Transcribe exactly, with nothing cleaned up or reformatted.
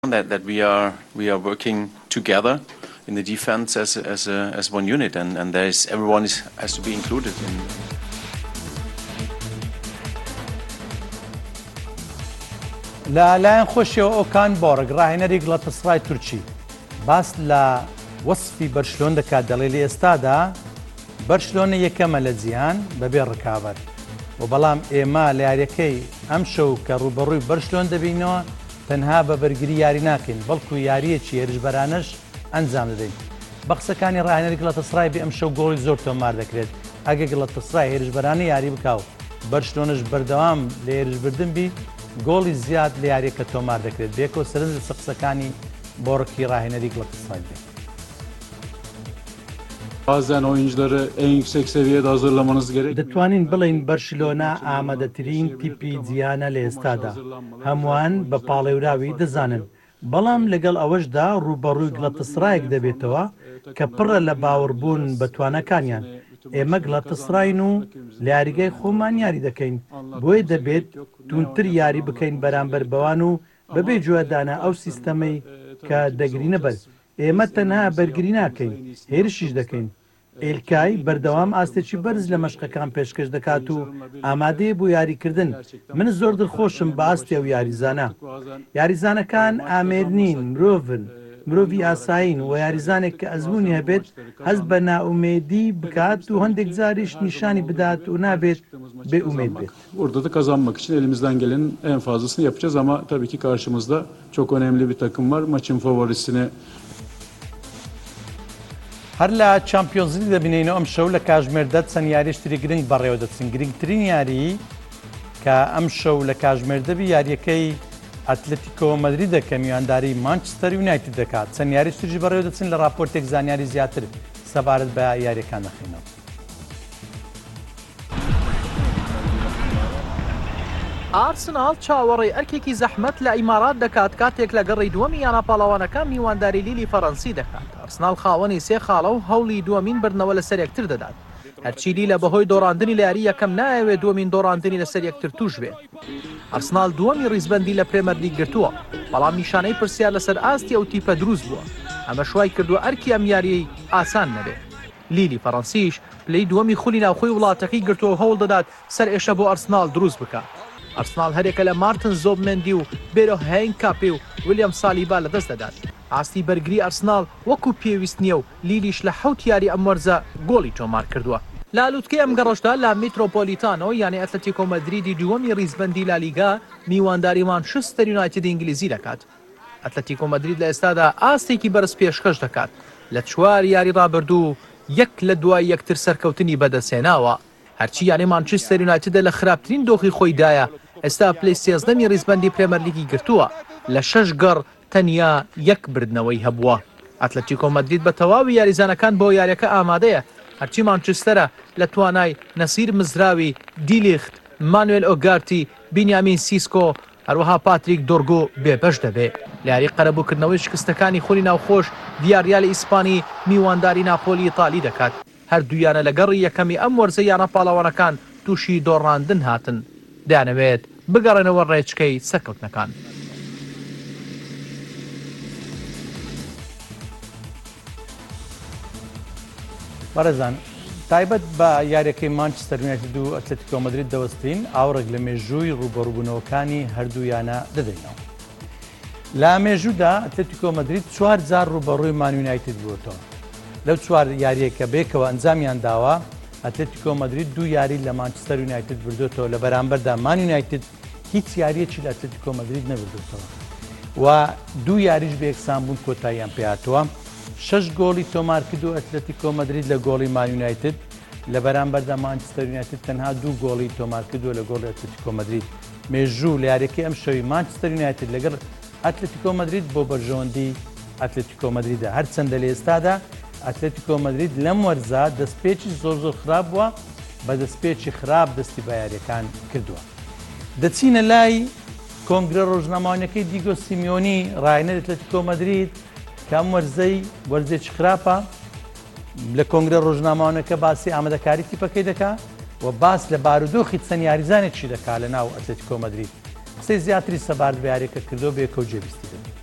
That, that we are we are working together in the defense as a, as a, as one unit, and and there is everyone is has to be included in. لا لا نخشي او كان بورغ راهنري غلطسراي تركي بس لا وصفي برشلونه دكا دليل استادا برشلونه يكمل زيان ببير ركابر وبلام ايما لياريكي امشو كروبروي برشلونه دبينو تنها ببرگری یاری ناکەین بەڵکو یاریەکی هێرشبەرانەش ئەنجام دەدەین بەقسەکانی ڕاهێنەری گڵەتەسڕای بێ ئەمشەو گۆڵی زۆر تۆمار دەکرێت ئەگە گڵەتەسڕای هێرشبەرانە یاری بکاو بەرشلۆنەش بەردەوام لە هێرشبردن بی گۆڵی زیاد لە یاریەکە تۆمار دەکرێت بێکەوە سەرنج لە قسەکانی بۆڕکی ڕاهێنەری گڵەتەسڕای بێت. Bazen oyuncuları en yüksek seviyede hazırlamanız gerek. دەتوانین بڵین بەرشلۆنا ئامادەترین تیپی جیانە لە ئێستادا هەمووان بە پاڵێوراوی دەزانن بەڵام لەگەڵ ئەوەشدا ڕوبەڕووی گڵەتەسڕایەک دەبێتەوە کە پڕە لە باوەڕبوون بە توانەکانیان ئێمە گڵەتەسڕاین و لە یاریگای خۆمان یاری دەکەین بۆیە دەبێت توونتر یاری بکەین بەرامبەر بەوان و بەبێ جوێدانە ئەو سیستەمەی کە دەگرینە بەر ئێمە تەنها بەرگری ناکەین هێرشیش دەکەین ئێلکای بەردەوام ئاستێکی بەرز لە مەشقەکان پێشکەش دەکات و ئامادەیە بۆ یاریکردن من زۆر دڵخۆشم بە ئاستی ئەو یاریزانە یاریزانەکان ئامێرنین مرۆڤن مرۆڤی ئاساین و یاریزانێک kە ئەزمموی هەبێت هەز بە ناومێدی بکات و هەندێک جاریش نیشانی بدات و نابێت بێ ئومێد بێت. Orada da kazanmak için elimizden gelenin en fazlasını yapacağız ama tabii ki karşımızda çok önemli bir takım var. Maçın favorisini هەر لە چامپیۆنزلی دەبینینەوە ئەم شەو لە کاژمێردە چەند یاریشتری گرنگ بەڕێوە دەچین گرنگترین یاری کە ئەم شەو لە کاژمێردەبی یاریەکەی ئەتلتیکۆ مەدریدە کە میوانداری مانچستەر یونایتد دەکات چەند یاریشتریش بەڕێوە دەچین لە راپۆرتێک زانیاری زیاتر سەبارەت بە یاریەکان دەخینەوە. ئارسنال چاوەڕێی ئەرکێکی زەحمەت لە ئیمارات دەکات کاتێک لە گەڕی دووەمی یانە پاڵەوانەکان میوانداری لیلی فەڕەنسی دەکات. ئارسنال خاوەنی سێ خاڵە و هەوڵی دووەمین بردنەوە لەسەر یەکتر دەدات. هەرچی لیلە بەهۆی دۆڕاندنی لە یاری یەکەم نایەوێت دووەمین دۆڕاندنی لەسەر یەکتر توش بێت. ئارسنال دووەمی ڕیزبەندی لە پرێمەر لیگ گرتووە بەڵام نیشانەی پرسیار لەسەر ئاستی ئەو تیپە دروست بووە ئەمە شوای کردووە ئەرکی ئەم یاریەی ئاسان نەبێت. لیلی فەڕەنسیش پلەی دووەمی خولی ناوخۆی وڵاتەکەی گرتووە هەوڵ دەدات سەر ئێشە بۆ ئارسنال دروست بکات. ئارسنال هەرێکە لە مارتن زۆبمێندی و بێرۆ هەین کاپێ و ویلیام سالیبا لەدەست دەدات. ئاستی بەرگری ئارسنال وەکو پێویست نییە و لیلیش لە حەوت یاری ئەم وەرزە گۆڵی تۆمار کردووە. لا لووتکەی ئەم گەڕۆشدا لە میترۆپۆلیتانۆ یانی ئەتلتیکۆ مەدریدی دووەمی ڕیزبەندی لالیگا میوانداری مانچستەر یونایتد ئینگلیزی دەکات. ئەتلتیکۆ مەدرید لە ئێستادا ئاستێکی بەرز پێشکەش دەکات لە چوار یاری ڕابردوو یەک لە دوای یەکتر سەرکەوتنی بەدەستهێناوە هەرچی یانی مانچستەر یونایتدە لە خراپترین دۆخی خۆیدایە ئێستا پلەی سێزدەمی ڕیزبەندی پرێمەرلیگی گرتووە لە شەش گەڕ تەنیا یەک بردنەوەی هەبووە. ئەتلتیکۆ مەدرید بە تەواوی یاریزانەکان بۆ یاریەکە ئامادەیە هەرچی مانچستەرە لە توانای نەسیر مزراوی دیلیخت مانوێل ئۆگارتی بینیامین سیسکۆ هەروەها پاتریک دۆرگۆ بێبەش دەبێت. لە یاری قەرەبووکردنەوەی شکستەکانی خولی ناوخۆش دیاریال ئیسپانی میوانداری ناپۆلی ئیتالی دەکات هەردوویانە لە گەڕی یەکەمی ئەم وەرزە یانە پاڵەوانەکان تووشی دۆڕاندن هاتن دەیانەوێت بگەڕێنەوە ڕێچکەی سەرکەوتنەکان. بەڕێزان تایبەت بە یاریەکەی مانچستەر یونایتد و ئەتلتیکۆ مەدرید دەوەستین ئاوڕێک لە مێژووی ڕوبەڕووبوونەوەکانی هەردوویانە دەدەینەوە. لە مێژوودا ئەتلتیکۆ مەدرید چوار جار ڕوبەڕووی مان یونایتد بووەتەوە لەو چوار یاریەکە بێکەوە ئەنجامیان داوە ئەتلتیکۆ مەدرید دوو یاری لە مانچستەر یونایتد بردوێتەوە لە بەرامبەردا مان یونایتد هیچ یاریەکی لە ئەتلتیکۆ مەدرید نەبردوێتەوە و دوو یاریش بە یەکسان بوون کۆتاییان پێهاتووە. شەش گۆڵی تۆمار کردو ئەتلتیکۆ مەدرید لە گۆڵی مان یونایتد لە بەرامبەردا مانچستەر یونایتد تەنها دوو گۆڵی تۆمار کردووە لە گۆڵی ئەتلتیکۆ مەدرید. مێژوو لە یاریەکەی ئەم شەوی مانچستەر یونایتد لەگەڵ ئەتلتیکۆ مەدرید بۆ بەرژەوەندی ئەتلتیکۆ مەدریدە هەرچەندە لە ئێستادا ئەتلتیکۆ مەدرید لەم وەرزە دەستپێکی زۆر زۆر خراپ بووە بە دەستپێکی خراپ دەستی بە یاریەکان کردووە. دەچینە لای کۆنگرە ڕۆژنامەوانیەکەی دیگۆ سیمیۆنی ڕاهێنەری ئەتلتیکۆ مەدرید کە ئەم وەرزەی وەرزێکی خراپە لە کۆنگرە ڕۆژنامەوانەکە باسی ئامادەکاری تیپەکەی دەکات و باس لە بارودۆخی چەند یاریزانێکی دەکات لە ناو ئەتلتیکۆ مەدرید قسەی زیاتری سەبارەت بە یاریەکە کردو بێکەوە جێبیستی دەبێت.